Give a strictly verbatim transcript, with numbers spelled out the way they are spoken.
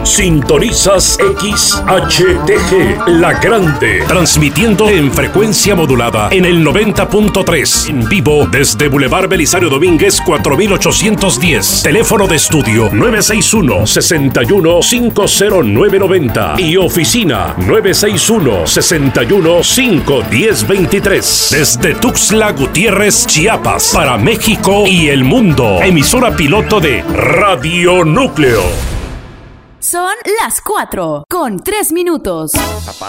Sintonizas X H T G, La Grande, transmitiendo en frecuencia modulada en el noventa punto tres, en vivo desde Boulevard Belisario Domínguez cuatro mil ochocientos diez. Teléfono de estudio nueve seis uno, seis uno, cinco cero nueve nueve cero y oficina nueve seis uno, seis uno, cinco uno cero dos tres. Desde Tuxtla Gutiérrez, Chiapas, para México y el mundo. Emisora piloto de Radio Núcleo. Son las cuatro con tres minutos. Papá